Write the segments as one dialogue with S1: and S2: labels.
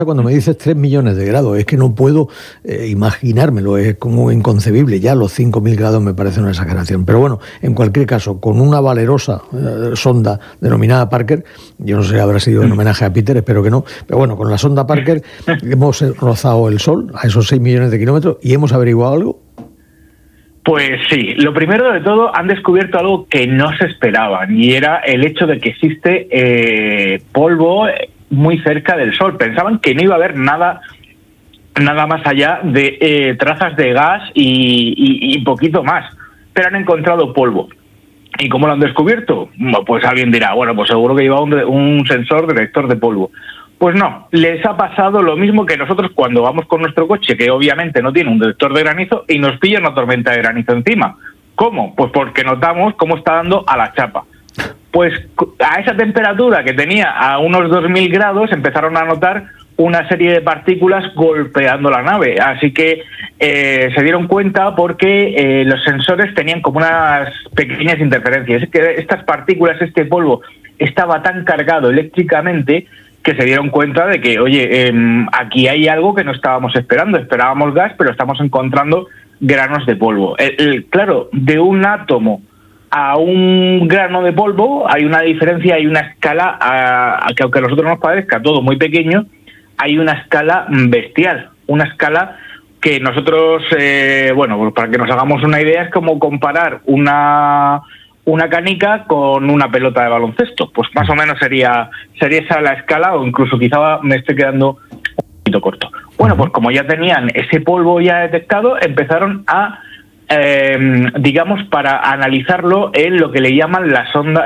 S1: Cuando me dices 3 millones de grados, es que no puedo imaginármelo, es como inconcebible. Ya los 5.000 grados me parece una exageración. Pero bueno, en cualquier caso, con una valerosa sonda denominada Parker, yo no sé, habrá sido en homenaje a Peter, espero que no, pero bueno, con la sonda Parker hemos rozado el Sol a esos 6 millones de kilómetros y hemos averiguado algo.
S2: Pues sí, lo primero de todo, han descubierto algo que no se esperaban, y era el hecho de que existe polvo muy cerca del Sol. Pensaban que no iba a haber nada más allá de trazas de gas y poquito más, pero han encontrado polvo. ¿Y cómo lo han descubierto? Pues alguien dirá, bueno, pues seguro que lleva un sensor detector de polvo. Pues no, les ha pasado lo mismo que nosotros cuando vamos con nuestro coche, que obviamente no tiene un detector de granizo, y nos pilla una tormenta de granizo encima. ¿Cómo? Pues porque notamos cómo está dando a la chapa. Pues a esa temperatura que tenía a unos 2.000 grados empezaron a notar una serie de partículas golpeando la nave. Así que se dieron cuenta porque los sensores tenían como unas pequeñas interferencias. Es que estas partículas, este polvo, estaba tan cargado eléctricamente que se dieron cuenta de que, oye, aquí hay algo que no estábamos esperando. Esperábamos gas, pero estamos encontrando granos de polvo. Claro, de un átomo a un grano de polvo hay una diferencia, hay una escala, que aunque a nosotros nos parezca todo muy pequeño, hay una escala bestial, una escala que nosotros, bueno, pues para que nos hagamos una idea, es como comparar una canica con una pelota de baloncesto. Pues más o menos sería esa la escala, o incluso quizá me esté quedando un poquito corto. Bueno, pues como ya tenían ese polvo ya detectado, empezaron a digamos, para analizarlo en lo que le llaman las ondas,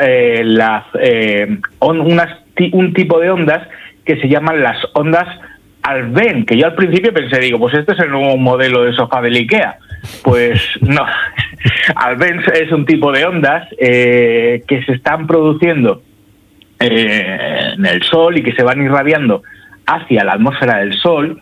S2: un tipo de ondas que se llaman las ondas Alfvén, que yo al principio pensé, digo, pues este es el nuevo modelo de sofá del IKEA. Pues no, Alfvén es un tipo de ondas que se están produciendo en el Sol y que se van irradiando hacia la atmósfera del Sol,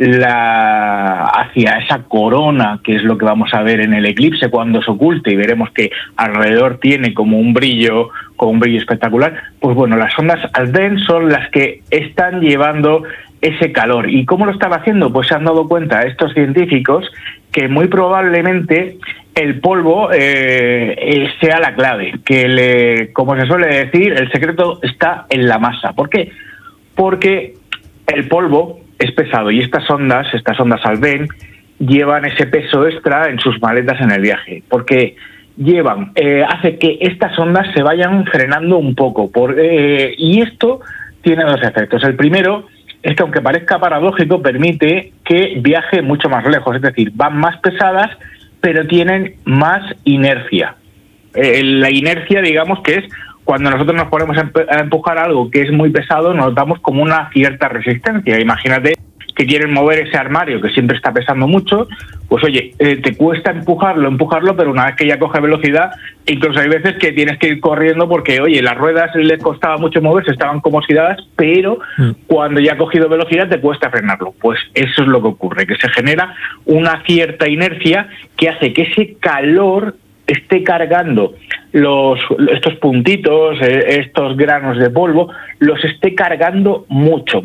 S2: hacia esa corona, que es lo que vamos a ver en el eclipse cuando se oculte, y veremos que alrededor tiene como un brillo espectacular. Pues bueno, las ondas Alfvén son las que están llevando ese calor. ¿Y cómo lo están haciendo? Pues se han dado cuenta estos científicos que muy probablemente el polvo sea la clave, que como se suele decir, el secreto está en la masa. ¿Por qué? Porque el polvo es pesado y estas ondas Alfvén llevan ese peso extra en sus maletas en el viaje, porque hace que estas ondas se vayan frenando un poco, y esto tiene dos efectos. El primero es que, aunque parezca paradójico, permite que viaje mucho más lejos, es decir, van más pesadas pero tienen más inercia. La inercia, digamos, que es cuando nosotros nos ponemos a empujar algo que es muy pesado, nos damos como una cierta resistencia. Imagínate que quieren mover ese armario que siempre está pesando mucho, pues oye, te cuesta empujarlo, pero una vez que ya coge velocidad, incluso hay veces que tienes que ir corriendo porque, oye, las ruedas les costaba mucho moverse, estaban como oxidadas, pero cuando ya ha cogido velocidad te cuesta frenarlo. Pues eso es lo que ocurre, que se genera una cierta inercia que hace que ese calor esté cargando estos puntitos, estos granos de polvo, los esté cargando mucho,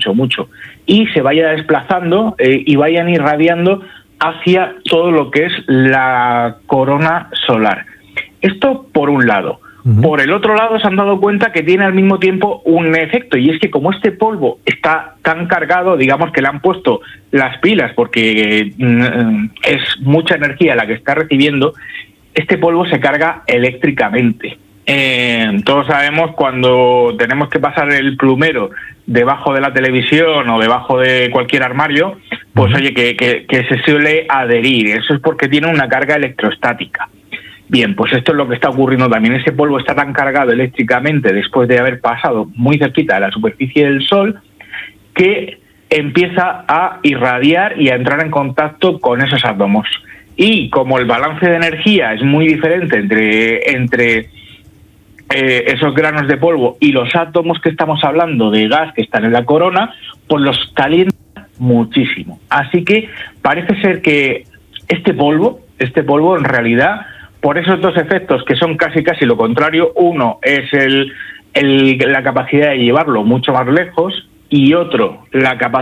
S2: y se vaya desplazando y vayan irradiando hacia todo lo que es la corona solar. Esto por un lado. Por el otro lado se han dado cuenta que tiene al mismo tiempo un efecto, y es que como este polvo está tan cargado, digamos que le han puesto las pilas porque es mucha energía la que está recibiendo, este polvo se carga eléctricamente. Todos sabemos cuando tenemos que pasar el plumero debajo de la televisión o debajo de cualquier armario, pues oye, que se suele adherir. Eso es porque tiene una carga electrostática. Bien, pues esto es lo que está ocurriendo también. Ese polvo está tan cargado eléctricamente después de haber pasado muy cerquita de la superficie del Sol que empieza a irradiar y a entrar en contacto con esos átomos. Y como el balance de energía es muy diferente entre esos granos de polvo y los átomos que estamos hablando de gas que están en la corona, pues los calienta muchísimo. Así que parece ser que este polvo en realidad, por esos dos efectos que son casi lo contrario, uno es la capacidad de llevarlo mucho más lejos, y otro la capacidad